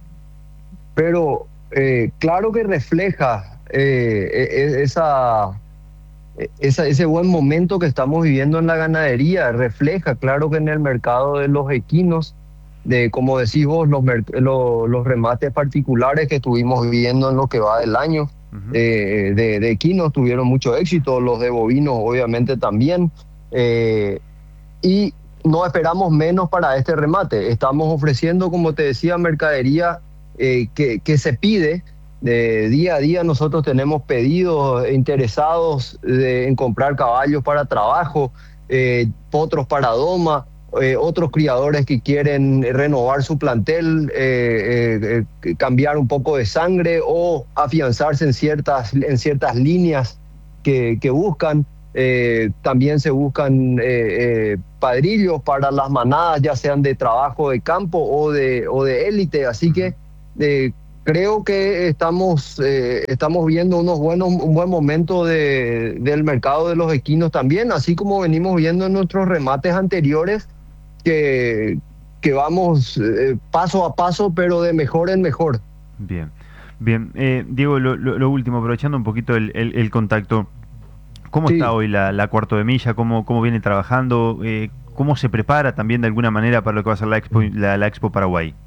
Pero eh, claro que refleja eh, esa... Esa, ese buen momento que estamos viviendo en la ganadería, refleja, claro que en el mercado de los equinos, de como decís vos, los, los, los remates particulares que estuvimos viviendo en lo que va del año, uh-huh. eh, de, de equinos tuvieron mucho éxito, los de bovinos obviamente también, eh, y no esperamos menos para este remate. Estamos ofreciendo, como te decía, mercadería eh, que, que se pide, Eh, día a día nosotros tenemos pedidos interesados de, en comprar caballos para trabajo, eh, potros para doma, eh, otros criadores que quieren renovar su plantel, eh, eh, eh, cambiar un poco de sangre o afianzarse en ciertas, en ciertas líneas que, que buscan. Eh, también se buscan eh, eh, padrillos para las manadas, ya sean de trabajo de campo o de, o de élite. Así que eh, creo que estamos, eh, estamos viendo unos buenos, un buen momento de, del mercado de los equinos también, así como venimos viendo en nuestros remates anteriores, que, que vamos eh, paso a paso, pero de mejor en mejor. Bien, bien. Eh, Diego, lo, lo, lo último, aprovechando un poquito el, el, el contacto, ¿cómo sí. está hoy la, la Cuarto de Milla? ¿Cómo, cómo viene trabajando? Eh, ¿Cómo se prepara también de alguna manera para lo que va a ser la Expo, la, la Expo Paraguay?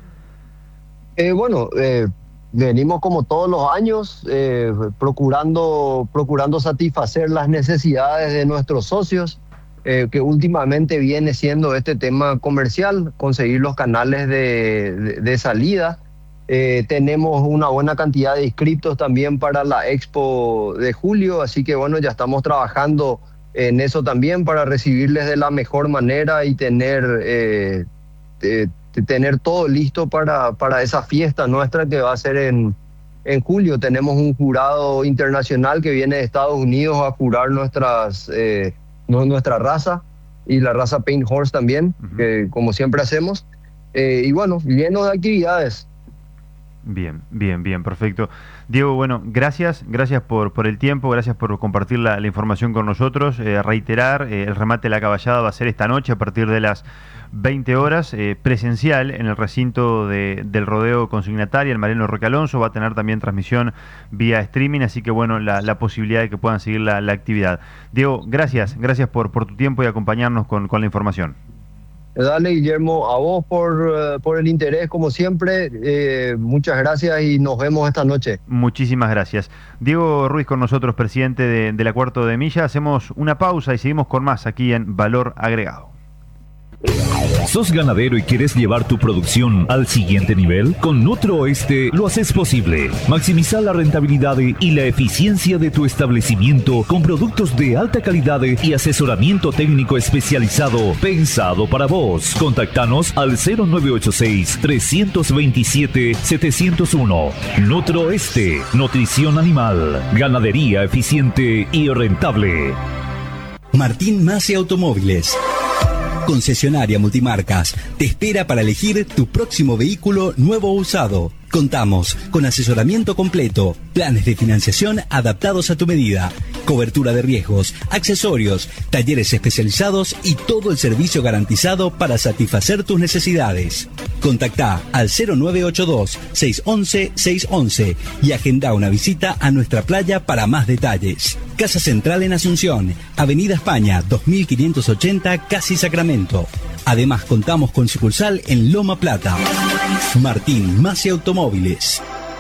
Eh, bueno, eh, venimos como todos los años eh, procurando, procurando satisfacer las necesidades de nuestros socios, eh, que últimamente viene siendo este tema comercial, conseguir los canales de, de, de salida. Eh, tenemos una buena cantidad de inscriptos también para la Expo de julio, así que bueno, ya estamos trabajando en eso también para recibirles de la mejor manera y tener... Eh, eh, tener todo listo para, para esa fiesta nuestra que va a ser en, en julio. Tenemos un jurado internacional que viene de Estados Unidos a jurar nuestras, eh, nuestra raza y la raza Paint Horse también, uh-huh. que como siempre hacemos. Eh, y bueno, lleno de actividades. Bien, bien, bien, perfecto. Diego, bueno, gracias, gracias por, por el tiempo, gracias por compartir la, la información con nosotros. Eh, reiterar, eh, el remate de la caballada va a ser esta noche a partir de las veinte horas, eh, presencial en el recinto de, del rodeo consignatario, el Mariano Roque Alonso. Va a tener también transmisión vía streaming, así que bueno, la, la posibilidad de que puedan seguir la, la actividad. Diego, gracias, gracias por, por tu tiempo y acompañarnos con, con la información. Dale, Guillermo, a vos por, uh, por el interés, como siempre. Eh, muchas gracias y nos vemos esta noche. Muchísimas gracias. Diego Ruiz con nosotros, presidente de, de la Cuarto de Milla. Hacemos una pausa y seguimos con más aquí en Valor Agregado. ¿Sos ganadero y quieres llevar tu producción al siguiente nivel? Con Nutroeste lo haces posible. Maximiza la rentabilidad y la eficiencia de tu establecimiento con productos de alta calidad y asesoramiento técnico especializado pensado para vos. Contactanos al cero nueve ocho seis, tres dos siete, siete cero uno. Nutroeste, nutrición animal, ganadería eficiente y rentable. Martín Masi Automóviles, concesionaria multimarcas, te espera para elegir tu próximo vehículo nuevo o usado. Contamos con asesoramiento completo, planes de financiación adaptados a tu medida, cobertura de riesgos, accesorios, talleres especializados y todo el servicio garantizado para satisfacer tus necesidades. Contactá al cero nueve ocho dos, seis uno uno, seis uno uno y agenda una visita a nuestra playa para más detalles. Casa Central en Asunción, Avenida España dos mil quinientos ochenta, Casi Sacramento. Además contamos con sucursal en Loma Plata. Martín Masi Automóviles.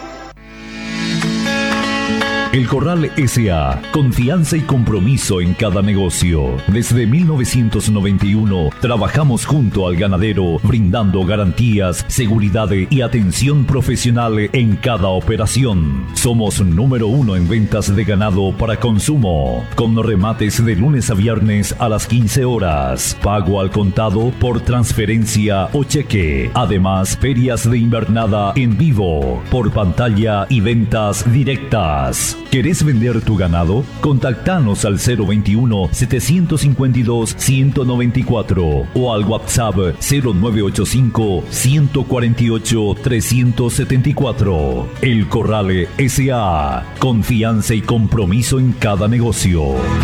El Corral S A, confianza y compromiso en cada negocio. Desde mil novecientos noventa y uno trabajamos junto al ganadero, brindando garantías, seguridad y atención profesional en cada operación. Somos número uno en ventas de ganado para consumo, con remates de lunes a viernes a las quince horas, pago al contado por transferencia o cheque. Además, ferias de invernada en vivo, por pantalla y ventas directas. ¿Querés vender tu ganado? Contactanos al cero veintiuno, setecientos cincuenta y dos, ciento noventa y cuatro o al WhatsApp cero nueve ocho cinco, ciento cuarenta y ocho, trescientos setenta y cuatro. El Corral S A. Confianza y compromiso en cada negocio.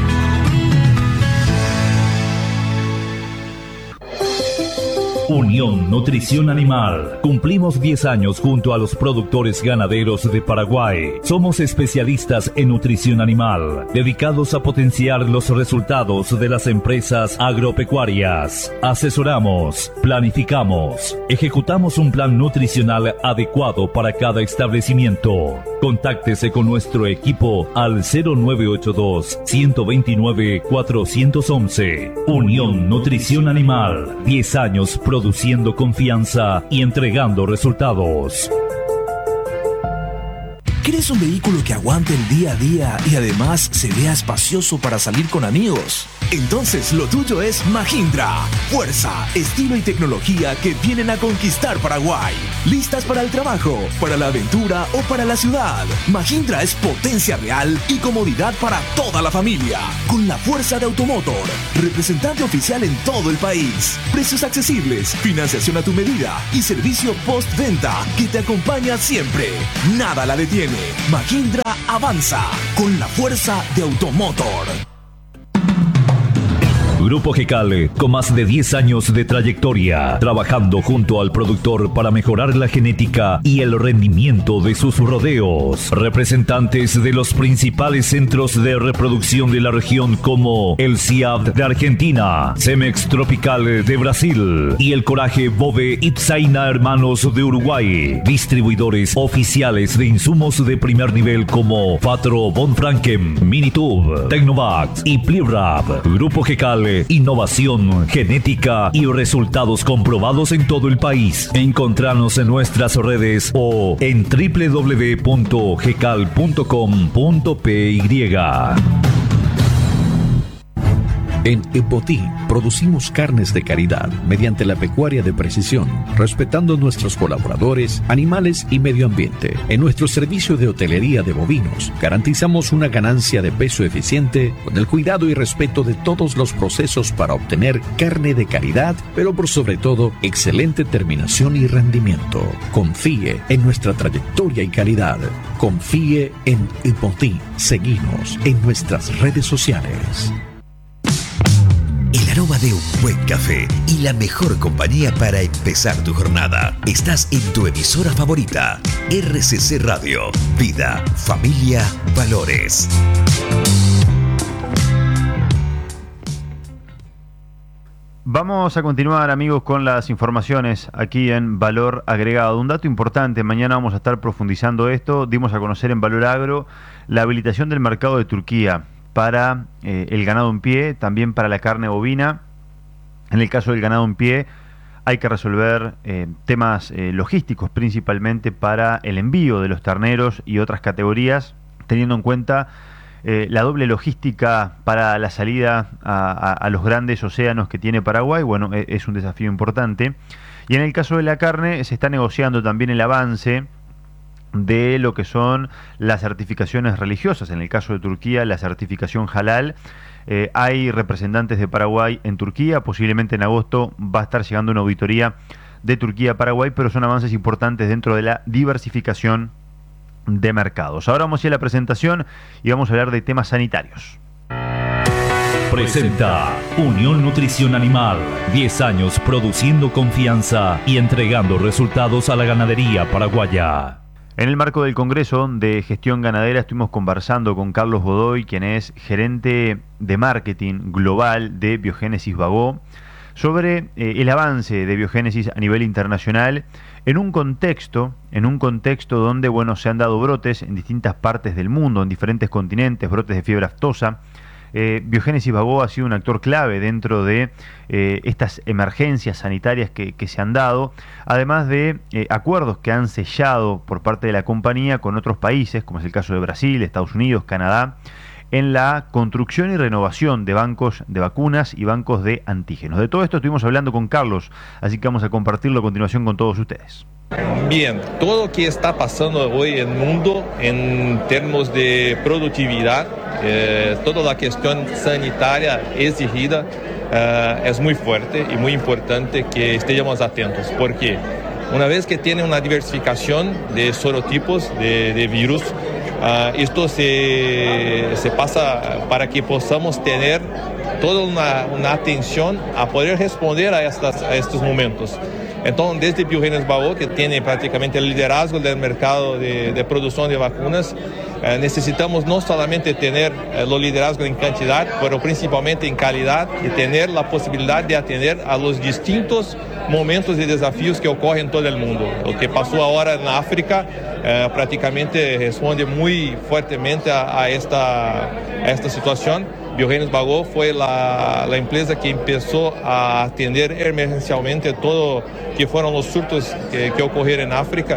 Unión Nutrición Animal. Cumplimos diez años junto a los productores ganaderos de Paraguay. Somos especialistas en nutrición animal, dedicados a potenciar los resultados de las empresas agropecuarias. Asesoramos, planificamos, ejecutamos un plan nutricional adecuado para cada establecimiento. Contáctese con nuestro equipo al cero nueve ocho dos, uno dos nueve, cuatro uno uno. Unión Nutrición Animal. diez años produciendo confianza y entregando resultados. ¿Querés un vehículo que aguante el día a día y además se vea espacioso para salir con amigos? Entonces lo tuyo es Mahindra. Fuerza, estilo y tecnología que vienen a conquistar Paraguay. ¿Listas para el trabajo, para la aventura o para la ciudad? Mahindra es potencia real y comodidad para toda la familia. Con la fuerza de Automotor, representante oficial en todo el país. Precios accesibles, financiación a tu medida y servicio postventa que te acompaña siempre. Nada la detiene. Mahindra avanza con la fuerza de Automotor. Grupo Gecale, con más de diez años de trayectoria, trabajando junto al productor para mejorar la genética y el rendimiento de sus rodeos. Representantes de los principales centros de reproducción de la región como el C I A B de Argentina, Cemex Tropical de Brasil y el Coraje Bove Ipsaina Hermanos de Uruguay. Distribuidores oficiales de insumos de primer nivel como Fatro Von Franken, Minitube, Tecnovax y Plirap. Grupo Gecale, innovación, genética y resultados comprobados en todo el país. Encontranos en nuestras redes o en doble u doble u doble u punto gecal punto com punto p y. En Epotí producimos carnes de calidad mediante la pecuaria de precisión, respetando a nuestros colaboradores, animales y medio ambiente. En nuestro servicio de hotelería de bovinos, garantizamos una ganancia de peso eficiente con el cuidado y respeto de todos los procesos para obtener carne de calidad, pero por sobre todo, excelente terminación y rendimiento. Confíe en nuestra trayectoria y calidad. Confíe en Epotí. Seguinos en nuestras redes sociales. El aroma de un buen café y la mejor compañía para empezar tu jornada. Estás en tu emisora favorita, R C C Radio. Vida, familia, valores. Vamos a continuar, amigos, con las informaciones aquí en Valor Agregado. Un dato importante, mañana vamos a estar profundizando esto. Dimos a conocer en Valor Agro la habilitación del mercado de Turquía para eh, el ganado en pie, también para la carne bovina. En el caso del ganado en pie hay que resolver eh, temas eh, logísticos, principalmente para el envío de los terneros y otras categorías, teniendo en cuenta eh, la doble logística para la salida a, a, a los grandes océanos que tiene Paraguay. Bueno, es, es un desafío importante. Y en el caso de la carne se está negociando también el avance de lo que son las certificaciones religiosas. En el caso de Turquía, la certificación halal. Eh, hay representantes de Paraguay en Turquía, posiblemente en agosto va a estar llegando una auditoría de Turquía a Paraguay, pero son avances importantes dentro de la diversificación de mercados. Ahora vamos a ir a la presentación y vamos a hablar de temas sanitarios. Presenta Unión Nutrición Animal, diez años produciendo confianza y entregando resultados a la ganadería paraguaya. En el marco del Congreso de Gestión Ganadera estuvimos conversando con Carlos Godoy, quien es gerente de marketing global de Biogénesis Bagó, sobre eh, el avance de Biogénesis a nivel internacional en un contexto, en un contexto donde bueno, se han dado brotes en distintas partes del mundo, en diferentes continentes, brotes de fiebre aftosa. Eh, Biogénesis Bagó ha sido un actor clave dentro de eh, estas emergencias sanitarias que, que se han dado, además de eh, acuerdos que han sellado por parte de la compañía con otros países, como es el caso de Brasil, Estados Unidos, Canadá, en la construcción y renovación de bancos de vacunas y bancos de antígenos. De todo esto estuvimos hablando con Carlos, así que vamos a compartirlo a continuación con todos ustedes. Bien, todo lo que está pasando hoy en el mundo en términos de productividad, eh, toda la cuestión sanitaria exigida eh, es muy fuerte y muy importante que estemos atentos, porque una vez que tiene una diversificación de serotipos de, de virus, uh, esto se, se pasa para que podamos tener toda una, una atención a poder responder a, estas, a estos momentos. Entonces, desde Biogénesis Bagó, que tiene prácticamente el liderazgo del mercado de, de producción de vacunas, eh, necesitamos no solamente tener eh, los liderazgos en cantidad, pero principalmente en calidad, y tener la posibilidad de atender a los distintos momentos y desafíos que ocurren en todo el mundo. Lo que pasó ahora en África eh, prácticamente responde muy fuertemente a, a, esta, a esta situación. Biogénesis Bagó fue la, la empresa que empezó a atender emergencialmente todo que fueron los surtos que, que ocurrieron en África,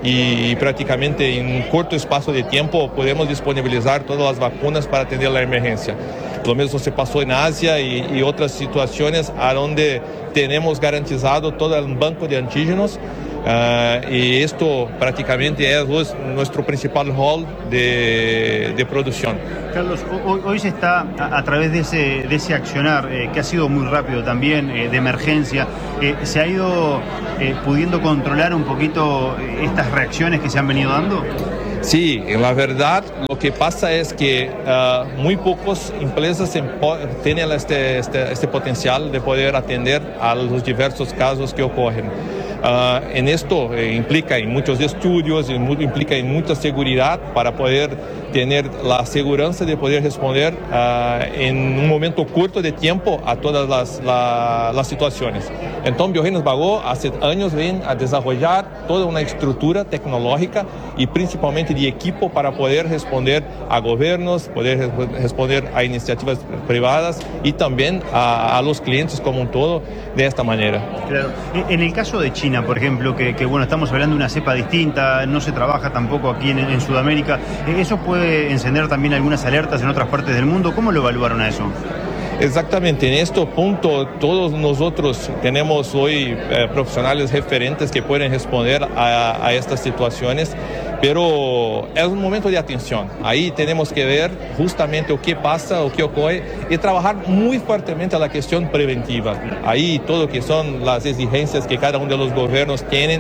y prácticamente en un corto espacio de tiempo podemos disponibilizar todas las vacunas para atender la emergencia. Lo mismo se pasó en Asia y, y otras situaciones a donde tenemos garantizado todo el banco de antígenos. Uh, y esto prácticamente es nuestro principal rol de, de producción. Carlos, hoy, hoy se está a, a través de ese, de ese accionar eh, que ha sido muy rápido también, eh, de emergencia, eh, ¿se ha ido eh, pudiendo controlar un poquito estas reacciones que se han venido dando? Sí, la verdad lo que pasa es que uh, muy pocas empresas tienen este, este, este potencial de poder atender a los diversos casos que ocurren. Uh, en esto eh, implica en muchos estudios, implica en mucha seguridad para poder tener la seguridad de poder responder uh, en un momento corto de tiempo a todas las, la, las situaciones. Entonces, Biogenes Bagó hace años viene a desarrollar toda una estructura tecnológica y principalmente de equipo para poder responder a gobiernos, poder responder a iniciativas privadas y también a, a los clientes como un todo de esta manera. Claro. En el caso de China, por ejemplo, que, que bueno, estamos hablando de una cepa distinta, no se trabaja tampoco aquí en, en Sudamérica, ¿eso puede encender también algunas alertas en otras partes del mundo? ¿Cómo lo evaluaron a eso? Exactamente, en este punto todos nosotros tenemos hoy eh, profesionales referentes que pueden responder a, a estas situaciones, pero es un momento de atención. Ahí tenemos que ver justamente lo que pasa, lo que ocurre y trabajar muy fuertemente la cuestión preventiva. Ahí todo lo que son las exigencias que cada uno de los gobiernos tienen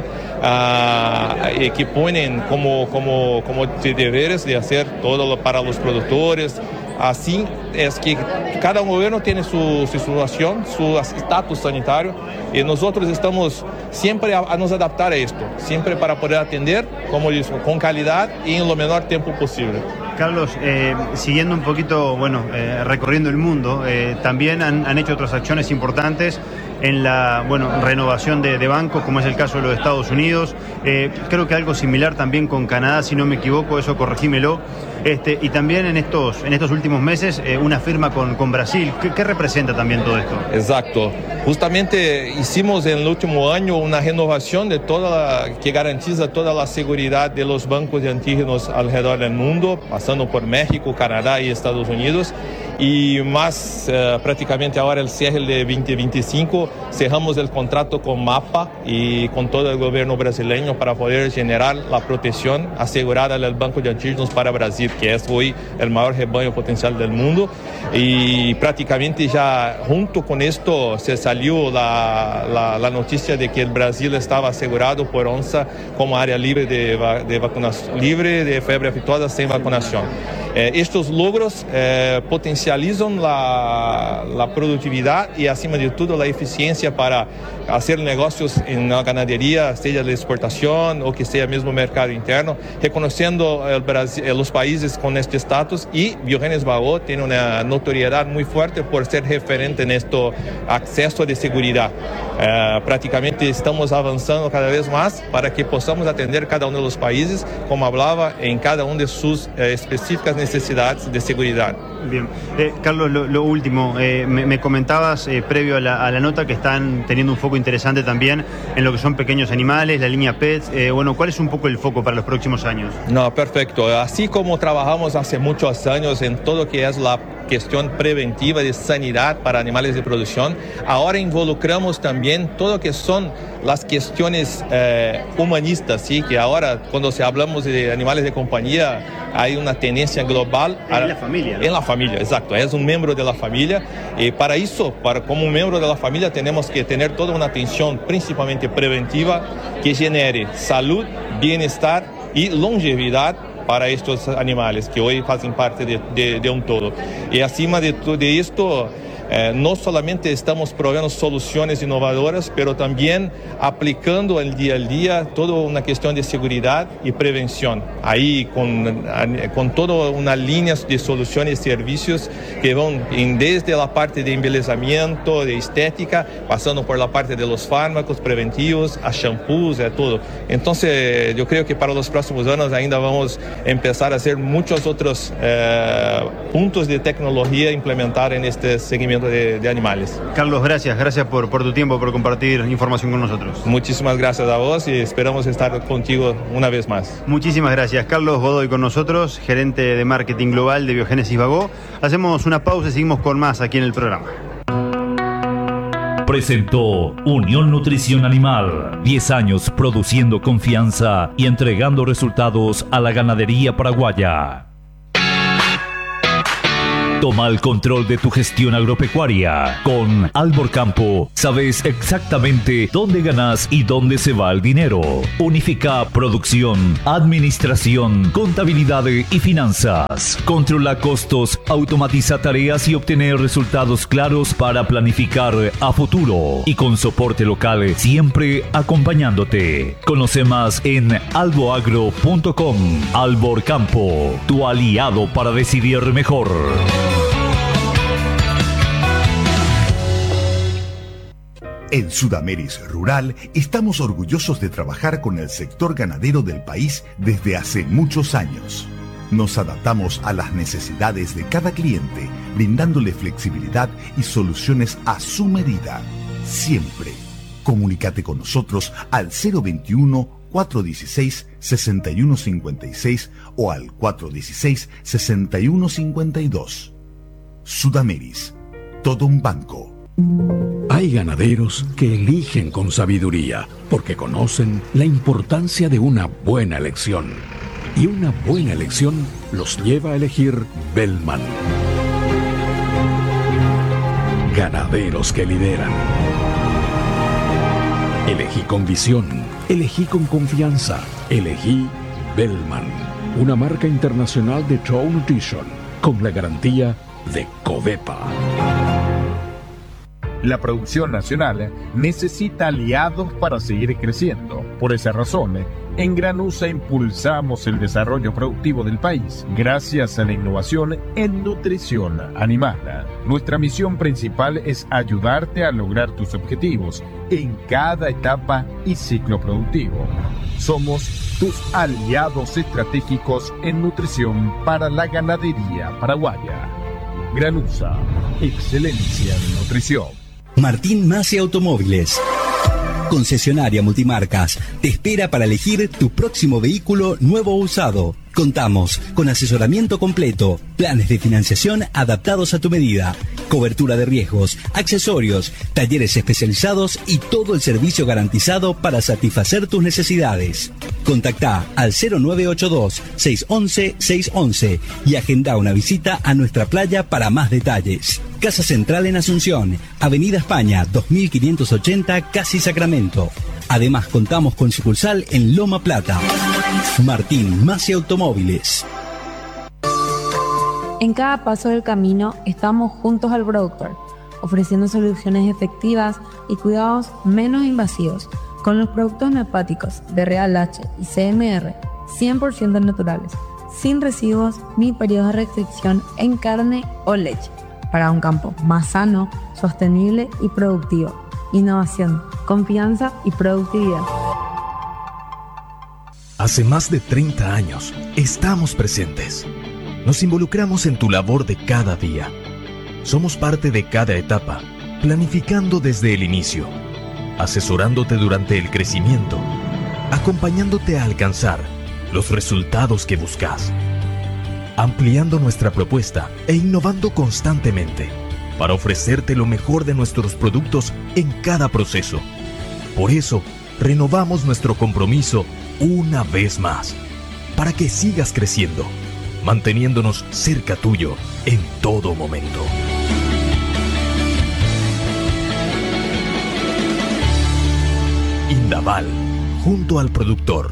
uh, y que ponen como, como, como deberes de hacer todo para los productores. Así es que cada gobierno tiene su, su situación, su estatus sanitario y nosotros estamos siempre a, a nos adaptar a esto, siempre para poder atender, como digo, con calidad y en lo menor tiempo posible. Carlos, eh, siguiendo un poquito, bueno, eh, recorriendo el mundo, eh, también han, han hecho otras acciones importantes en la, bueno, renovación de, de bancos, como es el caso de los Estados Unidos. Eh, creo que algo similar también con Canadá, si no me equivoco, eso corregímelo. Este, y también en estos, en estos últimos meses eh, una firma con, con Brasil. ¿Qué, ¿Qué representa también todo esto? Exacto. Justamente hicimos en el último año una renovación de toda la, que garantiza toda la seguridad de los bancos de antígenos alrededor del mundo, pasando por México, Canadá y Estados Unidos. Y más eh, prácticamente ahora el cierre de veinte veinticinco, cerramos el contrato con MAPA y con todo el gobierno brasileño para poder generar la protección asegurada del Banco de Antígenos para Brasil, que es hoy el mayor rebaño potencial del mundo. Y prácticamente ya junto con esto se salió la, la, la noticia de que el Brasil estaba asegurado por ONSA como área libre de, de vacunación, libre de fiebre aftosa sin vacunación. Eh, estos logros eh, potencializan la, la productividad y, acima de todo, la eficiencia para hacer negocios en la ganadería, sea de exportación o que sea mismo mercado interno, reconociendo el Brasil, los países con este estatus. Y Biogenes Bagó tiene una notoriedad muy fuerte por ser referente en este acceso de seguridad. Eh, prácticamente estamos avanzando cada vez más para que podamos atender cada uno de los países, como hablaba, en cada una de sus eh, específicas necesidades de seguridad. Bien. Eh, Carlos, lo, lo último, eh, me, me comentabas eh, previo a la, a la nota que están teniendo un foco interesante también en lo que son pequeños animales, la línea P E T S. Eh, bueno, ¿cuál es un poco el foco para los próximos años? No, perfecto. Así como trabajamos hace muchos años en todo lo que es la cuestión preventiva de sanidad para animales de producción, ahora involucramos también todo lo que son las cuestiones eh, humanistas, ¿sí? Que ahora cuando se hablamos de animales de compañía hay una tendencia global en a, la familia, ¿no? En la familia, exacto, es un miembro de la familia y para eso, para, como un miembro de la familia tenemos que tener toda una atención principalmente preventiva que genere salud, bienestar y longevidad para estos animales que hoy hacen parte de, de, de un todo. Y acima de, de esto, eh, no solamente estamos proveyendo soluciones innovadoras, pero también aplicando el día al día toda una cuestión de seguridad y prevención. Ahí con, con toda una línea de soluciones y servicios que van en, desde la parte de embelezamiento, de estética, pasando por la parte de los fármacos preventivos, a shampoos, a todo. Entonces, yo creo que para los próximos años ainda vamos a empezar a hacer muchos otros eh, puntos de tecnología implementar en este segmento sufrimiento de, de animales. Carlos, gracias, gracias por, por tu tiempo, por compartir información con nosotros. Muchísimas gracias a vos y esperamos estar contigo una vez más. Muchísimas gracias. Carlos Godoy con nosotros, gerente de marketing global de Biogénesis Bagó. Hacemos una pausa y seguimos con más aquí en el programa. Presentó Unión Nutrición Animal. diez años produciendo confianza y entregando resultados a la ganadería paraguaya. Toma el control de tu gestión agropecuaria. Con Albor Campo sabes exactamente dónde ganas y dónde se va el dinero. Unifica producción, administración, contabilidad y finanzas. Controla costos, automatiza tareas y obtener resultados claros para planificar a futuro. Y con soporte local siempre acompañándote. Conoce más en alboagro punto com. Albor Campo, tu aliado para decidir mejor. En Sudameris Rural estamos orgullosos de trabajar con el sector ganadero del país desde hace muchos años. Nos adaptamos a las necesidades de cada cliente, brindándole flexibilidad y soluciones a su medida. Siempre. Comunícate con nosotros al cero veintiuno, cuatrocientos dieciséis, sesenta y uno cincuenta y seis o al cuatrocientos dieciséis, sesenta y uno cincuenta y dos. Sudameris. Todo un banco. Hay ganaderos que eligen con sabiduría porque conocen la importancia de una buena elección. Y una buena elección los lleva a elegir Bellman. Ganaderos que lideran. Elegí con visión, elegí con confianza, elegí Bellman, una marca internacional de True Nutrition con la garantía de Covepa. La producción nacional necesita aliados para seguir creciendo. Por esa razón, en Granusa impulsamos el desarrollo productivo del país gracias a la innovación en nutrición animal. Nuestra misión principal es ayudarte a lograr tus objetivos en cada etapa y ciclo productivo. Somos tus aliados estratégicos en nutrición para la ganadería paraguaya. Granusa, excelencia en nutrición. Martín Masi Automóviles, concesionaria multimarcas, te espera para elegir tu próximo vehículo nuevo o usado. Contamos con asesoramiento completo, planes de financiación adaptados a tu medida, cobertura de riesgos, accesorios, talleres especializados y todo el servicio garantizado para satisfacer tus necesidades. Contactá al cero nueve ocho dos, seis uno uno, seis uno uno y agenda una visita a nuestra playa para más detalles. Casa Central en Asunción, Avenida España dos mil quinientos ochenta, Casi Sacramento. Además contamos con sucursal en Loma Plata. Martín Masi Automóviles. En cada paso del camino estamos juntos al productor, ofreciendo soluciones efectivas y cuidados menos invasivos con los productos neopáticos de Real H y C M R cien por ciento naturales, sin residuos ni periodos de restricción en carne o leche, para un campo más sano, sostenible y productivo. Innovación, confianza y productividad. Hace más de treinta años estamos presentes. Nos involucramos en tu labor de cada día. Somos parte de cada etapa, planificando desde el inicio, asesorándote durante el crecimiento, acompañándote a alcanzar los resultados que buscas, ampliando nuestra propuesta e innovando constantemente para ofrecerte lo mejor de nuestros productos en cada proceso. Por eso, renovamos nuestro compromiso una vez más, para que sigas creciendo, manteniéndonos cerca tuyo en todo momento. Indaval, junto al productor.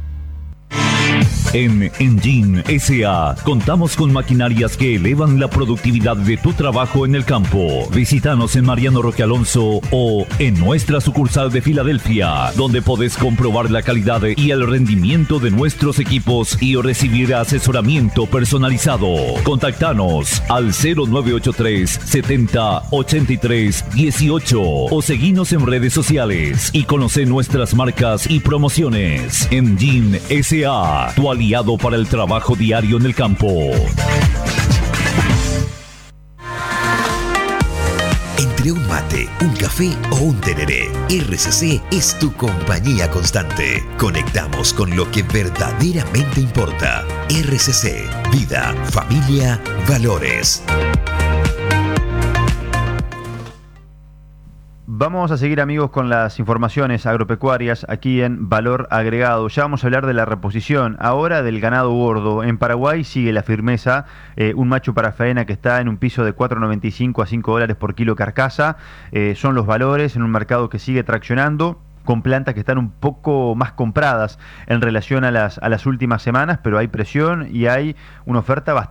En Engine S A contamos con maquinarias que elevan la productividad de tu trabajo en el campo. Visítanos en Mariano Roque Alonso o en nuestra sucursal de Filadelfia, donde podés comprobar la calidad y el rendimiento de nuestros equipos y recibir asesoramiento personalizado. Contactanos al cero nueve ocho tres, setenta, ochenta y tres, dieciocho o seguinos en redes sociales y conoce nuestras marcas y promociones. Engine S A, tu aliado para el trabajo diario en el campo. Entre un mate, un café o un tereré, R C C es tu compañía constante. Conectamos con lo que verdaderamente importa. R C C, vida, familia, valores. Vamos a seguir, amigos, con las informaciones agropecuarias aquí en Valor Agregado. Ya vamos a hablar de la reposición, ahora del ganado gordo. En Paraguay sigue la firmeza, eh, un macho para faena que está en un piso de cuatro noventa y cinco a cinco dólares por kilo carcasa. Eh, son los valores en un mercado que sigue traccionando, con plantas que están un poco más compradas en relación a las, a las últimas semanas, pero hay presión y hay una oferta bastante